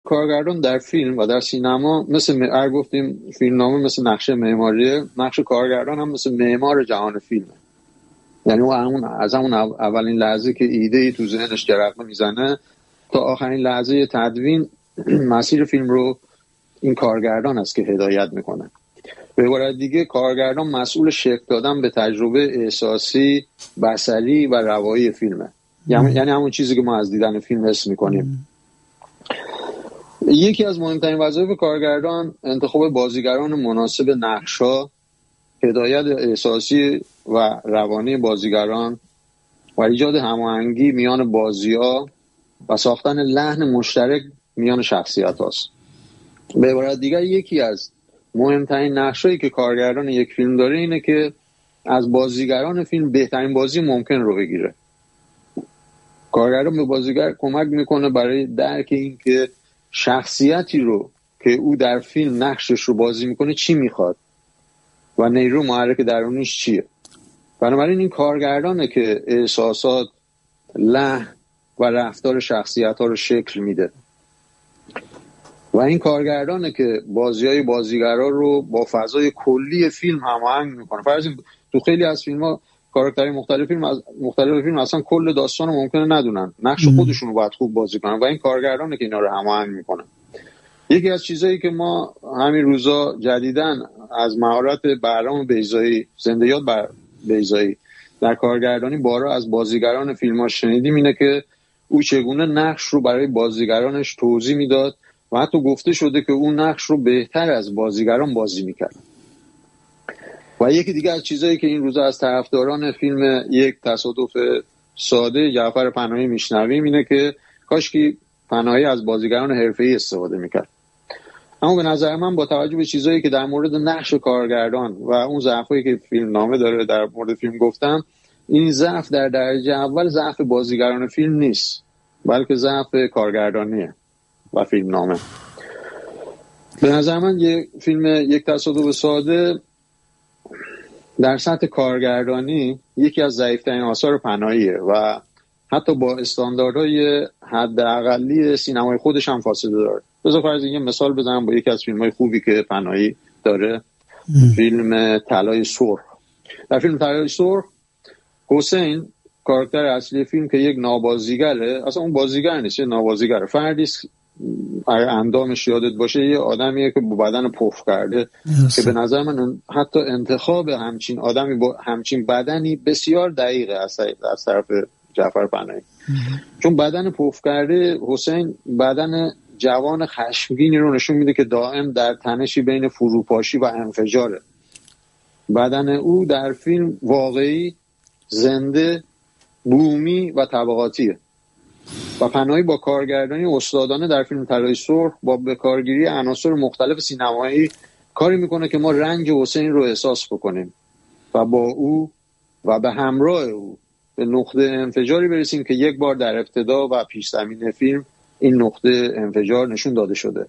کارگردان در فیلم و در سینما مثل گفتیم فیلمنامه مثل نقشه معماریه، نقش کارگردان هم مثل معمار جهان فیلمه. یعنی از همون اولین لحظه که ایده‌ای تو ذهنش جرقه میزنه تا آخرین لحظه تدوین مسیر فیلم رو این کارگردان است که هدایت میکنه. به عبارت دیگه کارگردان مسئول شکل دادن به تجربه احساسی، بصری و روایی فیلمه. یعنی همون چیزی که ما از دیدن فیلم حس میکنیم. یکی از مهمترین وظایف کارگردان انتخاب بازیگران مناسب نقش‌ها، هدایت احساسی و روانی بازیگران و ایجاد هماهنگی میان بازی‌ها و ساختن لحن مشترک میان شخصیت هاست. به عبارت دیگر یکی از مهمترین نقشایی که کارگردان یک فیلم داره اینه که از بازیگران فیلم بهترین بازی ممکن رو بگیره. کارگردان به بازیگر کمک میکنه برای درک این که شخصیتی رو که او در فیلم نقشش رو بازی میکنه چی میخواد و نیرو محرک درونیش چیه. بنابراین این کارگردانه که احساسات، لحن و رفتار شخصیت ها رو شکل میده و این کارگردانه که بازیای بازیگرا رو با فضای کلی فیلم هماهنگ میکنه. فرض تو خیلی از فیلم‌ها کاراکترهای مختلف فیلم اصلا کل داستان رو ممکنه ندونن، نقش خودشون رو باید خوب بازی کنن و این کارگردانه که اینا رو هماهنگ میکنه. یکی از چیزایی که ما همین روزا جدیداً از مهارت بهرام بیضایی، زنده یاد بیضایی در کارگردانی بارا از بازیگران فیلم‌ها شنیدیم اینه که او چگونه نقش رو برای بازیگرانش توضیح میداد و حتی گفته شده که اون نقش رو بهتر از بازیگران بازی میکرد. و یکی دیگه از چیزایی که این روزا از طرفداران فیلم یک تصادف ساده جعفر پناهی میشنویم اینه که کاشکی پناهی از بازیگران حرفه‌ای استفاده میکرد. اما به نظر من با توجه به چیزایی که در مورد نقش کارگردان و اون ضعفایی که فیلم نامه داره در مورد فیلم گفتم، این ضعف در درجه اول ضعف بازیگران فیلم نیست، بلکه ضعف کارگردانیه و فیلم نامه. به نظر من فیلم یک تصادف ساده در سطح کارگردانی یکی از ضعیف‌ترین آثار پناهیه و حتی با استانداردهای حداقلی سینمای خودش هم فاصله داره. بذار فرض یه مثال بزنم با یکی از فیلم‌های خوبی که پناهی داره، فیلم طلای سرخ. در فیلم طلای سرخ حسین کاراکتر اصلی فیلم که یک نابازیگره، اصلا اون بازیگر نیست، یه نابازیگره، فردی است اگه اندامش یادت باشه یه آدمیه که با بدن پف کرده که به نظر من حتی انتخاب همچین آدمی با همچین بدنی بسیار دقیقه از طرف جعفر پناهی. چون بدن پف کرده حسین بدن جوان خشمگینی رو نشون میده که دائم در تنشی بین فروپاشی و انفجاره. بدن او در فیلم واقعی، زنده، بومی و طبقاتیه و پناهی با کارگردانی استادانه در فیلم طلای سرخ با بکارگیری عناصر مختلف سینمایی کاری میکنه که ما رنج حسین رو احساس بکنیم و با او و به همراه او به نقطه انفجاری برسیم که یک بار در ابتدا و پیش زمینه فیلم این نقطه انفجار نشون داده شده.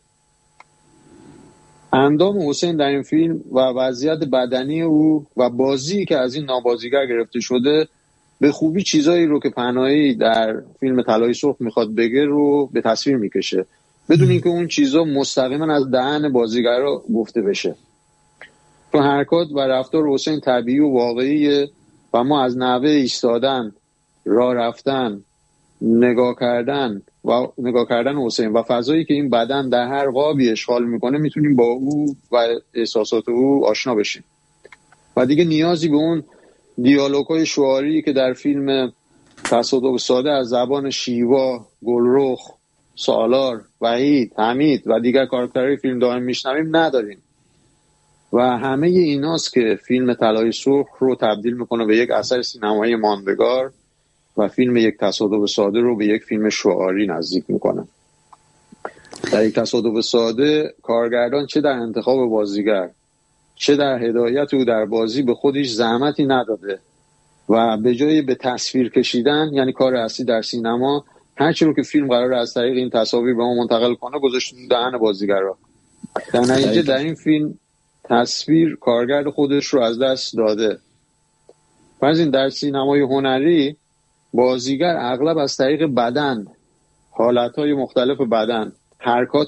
اندام حسین در این فیلم و وضعیت بدنی او و بازی که از این نابازیگر گرفته شده به خوبی چیزایی رو که پناهی در فیلم طلای سرخ میخواد بگه رو به تصویر میکشه بدون اینکه اون چیزا مستقیما از دهن بازیگرا گفته بشه. تو حرکات و رفتار حسین طبیعی و واقعیه و ما از نحوه ایستادن، راه رفتن، نگاه کردن حسین و فضایی که این بدن در هر قابی اشغال میکنه میتونیم با او و احساسات او آشنا بشیم و دیگه نیازی به اون دیالوگ‌های شعاری که در فیلم تصادف ساده از زبان شیوا، گلرخ، سالار، وحید، حمید و دیگر کاراکترهای فیلم دائم میشنویم نداریم و همه ایناست که فیلم طلای سرخ رو تبدیل میکنه به یک اثر سینمایی ماندگار و فیلم یک تصادف ساده رو به یک فیلم شعاری نزدیک میکنه. در یک تصادف ساده کارگردان چه در انتخاب بازیگر چه در هدایت او در بازی به خودش زحمتی نداده و به جای به تصویر کشیدن، یعنی کار اصلی در سینما، هرچی رو که فیلم قراره از طریق این تصاویر به ما منتقل کنه گذاشته دهن بازیگرا. در نتیجه در این فیلم تصویر کارگرد خودش رو از دست داده. فرض این در سینمای هنری بازیگر اغلب از طریق بدن، حالتهای مختلف بدن، حرکات